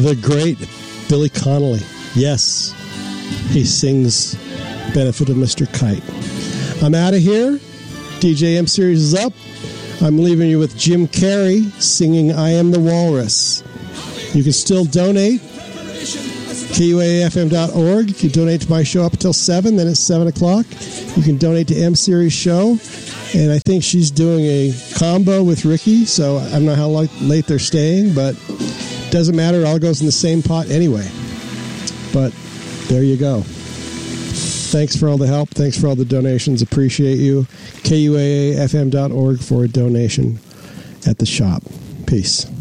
The great Billy Connolly. Yes, he sings Benefit of Mr. Kite. I'm out of here. DJ M Series is up. I'm leaving you with Jim Carrey singing I Am the Walrus. You can still donate. KUAFM.org. You can donate to my show up until 7, then it's 7 o'clock. You can donate to M Series Show. And I think she's doing a combo with Ricky, so I don't know how late they're staying, but it doesn't matter. It all goes in the same pot anyway. But there you go. Thanks for all the help. Thanks for all the donations. Appreciate you. KUAFM.org for a donation at the shop. Peace.